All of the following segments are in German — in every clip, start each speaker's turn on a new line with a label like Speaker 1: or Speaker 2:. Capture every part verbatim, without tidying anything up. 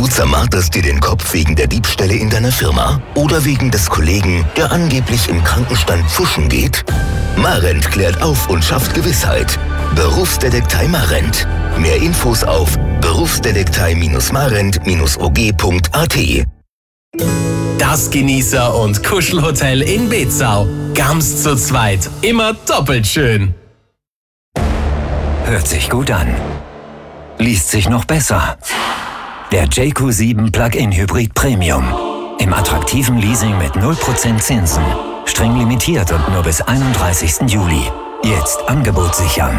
Speaker 1: Du zermarterst dir den Kopf wegen der Diebstähle in deiner Firma oder wegen des Kollegen, der angeblich im Krankenstand pfuschen geht? Marent klärt auf und schafft Gewissheit. Berufsdetektei Marent. Mehr Infos auf berufsdetektei Marent O G punkt A T.
Speaker 2: Das Genießer- und Kuschelhotel in Bezau. Ganz zu zweit. Immer doppelt schön.
Speaker 3: Hört sich gut an. Liest sich noch besser. Der J Q sieben Plug-in Hybrid Premium. Im attraktiven Leasing mit null Prozent Zinsen. Streng limitiert und nur bis einunddreißigsten Juli. Jetzt Angebot sichern.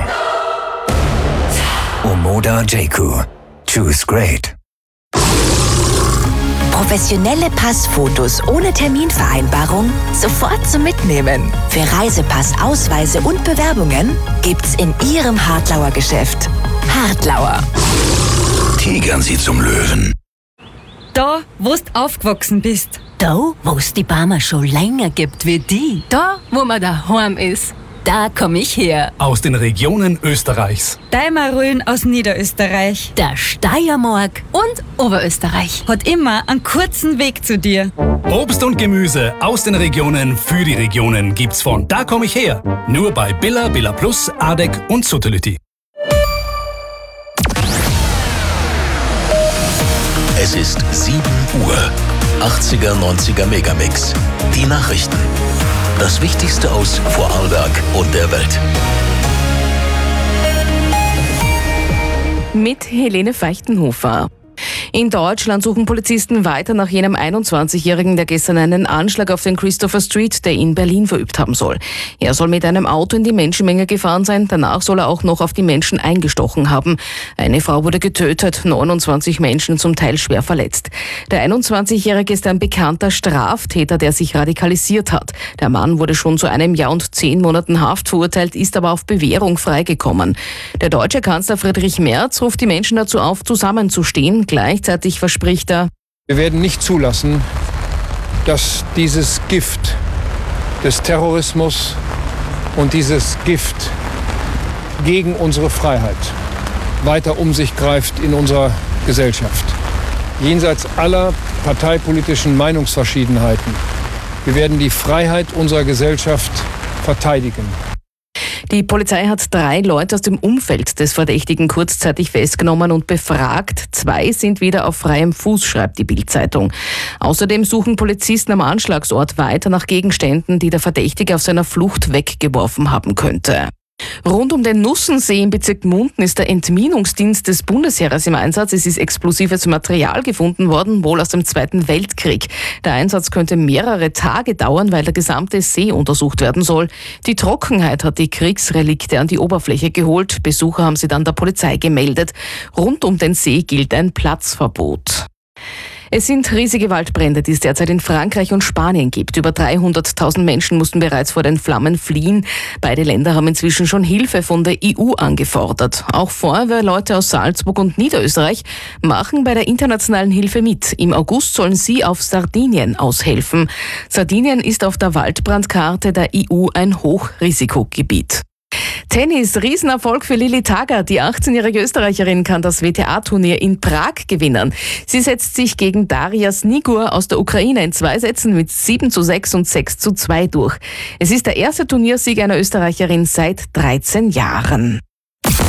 Speaker 3: Omoda J Q. Choose great.
Speaker 4: Professionelle Passfotos ohne Terminvereinbarung sofort zum Mitnehmen. Für Reisepass, Ausweise und Bewerbungen gibt's in Ihrem Hartlauer Geschäft. Hartlauer.
Speaker 1: Tigern Sie zum Löwen.
Speaker 5: Da, wo du aufgewachsen bist.
Speaker 6: Da, wo es die Barmer schon länger gibt wie die.
Speaker 5: Da, wo man daheim ist.
Speaker 6: Da komm ich her.
Speaker 7: Aus den Regionen Österreichs.
Speaker 5: Deimarölen aus Niederösterreich.
Speaker 6: Der Steiermark.
Speaker 5: Und Oberösterreich. Hat immer einen kurzen Weg zu dir.
Speaker 7: Obst und Gemüse aus den Regionen für die Regionen gibt's von Da komm ich her. Nur bei Billa, Billa Plus, Adek und Suttility.
Speaker 1: Es ist sieben Uhr. achtziger, neunziger Megamix. Die Nachrichten. Das Wichtigste aus Vorarlberg und der Welt.
Speaker 8: Mit Helene Feichtenhofer. In Deutschland suchen Polizisten weiter nach jenem einundzwanzigjährigen, der gestern einen Anschlag auf den Christopher Street, der in Berlin verübt haben soll. Er soll mit einem Auto in die Menschenmenge gefahren sein, danach soll er auch noch auf die Menschen eingestochen haben. Eine Frau wurde getötet, neunundzwanzig Menschen zum Teil schwer verletzt. Der einundzwanzigjährige ist ein bekannter Straftäter, der sich radikalisiert hat. Der Mann wurde schon zu einem Jahr und zehn Monaten Haft verurteilt, ist aber auf Bewährung freigekommen. Der deutsche Kanzler Friedrich Merz ruft die Menschen dazu auf, zusammenzustehen. Gleichzeitig verspricht er:
Speaker 9: Wir werden nicht zulassen, dass dieses Gift des Terrorismus und dieses Gift gegen unsere Freiheit weiter um sich greift in unserer Gesellschaft. Jenseits aller parteipolitischen Meinungsverschiedenheiten. Wir werden die Freiheit unserer Gesellschaft verteidigen.
Speaker 8: Die Polizei hat drei Leute aus dem Umfeld des Verdächtigen kurzzeitig festgenommen und befragt. Zwei sind wieder auf freiem Fuß, schreibt die Bild-Zeitung. Außerdem suchen Polizisten am Anschlagsort weiter nach Gegenständen, die der Verdächtige auf seiner Flucht weggeworfen haben könnte. Rund um den Nussensee im Bezirk Munden ist der Entminungsdienst des Bundesheeres im Einsatz. Es ist explosives Material gefunden worden, wohl aus dem Zweiten Weltkrieg. Der Einsatz könnte mehrere Tage dauern, weil der gesamte See untersucht werden soll. Die Trockenheit hat die Kriegsrelikte an die Oberfläche geholt. Besucher haben sie dann der Polizei gemeldet. Rund um den See gilt ein Platzverbot. Es sind riesige Waldbrände, die es derzeit in Frankreich und Spanien gibt. Über dreihunderttausend Menschen mussten bereits vor den Flammen fliehen. Beide Länder haben inzwischen schon Hilfe von der E U angefordert. Auch Feuerwehrleute aus Salzburg und Niederösterreich machen bei der internationalen Hilfe mit. Im August sollen sie auf Sardinien aushelfen. Sardinien ist auf der Waldbrandkarte der E U ein Hochrisikogebiet. Tennis, Riesenerfolg für Lilly Taggart. Die achtzehnjährige Österreicherin kann das W T A-Turnier in Prag gewinnen. Sie setzt sich gegen Daria Snigur aus der Ukraine in zwei Sätzen mit sieben zu sechs und sechs zu zwei durch. Es ist der erste Turniersieg einer Österreicherin seit dreizehn Jahren.